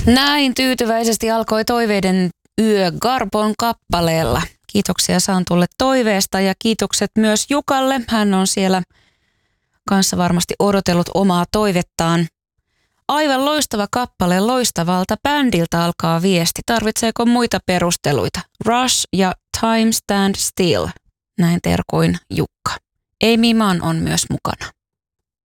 Näin tyytyväisesti alkoi toiveiden yö Garbon kappaleella. Kiitoksia Santulle toiveesta ja kiitokset myös Jukalle. Hän on siellä kanssa varmasti odotellut omaa toivettaan. Aivan loistava kappale, loistavalta bändiltä alkaa viesti. Tarvitseeko muita perusteluita? Rush ja Time Stand Still. Näin terkuin Jukka. Amy Mann on myös mukana.